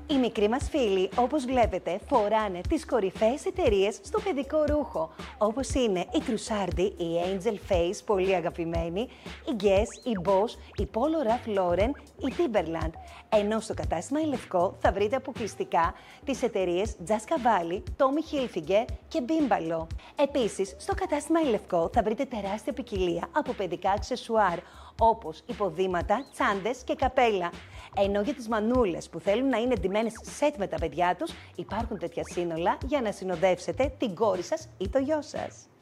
Οι μικροί μας φίλοι, όπως βλέπετε, φοράνε τις κορυφαίες εταιρείες στο παιδικό ρούχο, όπως είναι η Trussardi, η Angel Face, πολύ αγαπημένη, η Guess, η Boss, η Polo Ralph Lauren, η Timberland. Ενώ στο κατάστημα Η Λευκό θα βρείτε αποκλειστικά τις εταιρείες Just Cavalli, Tommy Hilfiger και Bimballo. Επίσης, στο κατάστημα Η Λευκό θα βρείτε τεράστια ποικιλία από παιδικά αξεσουάρ, όπως υποδήματα, τσάντες και καπέλα. Ενώ για τις μανούλες που θέλουν να είναι ντυμένες σετ με τα παιδιά τους, υπάρχουν τέτοια σύνολα για να συνοδεύσετε την κόρη σας ή το γιο σας.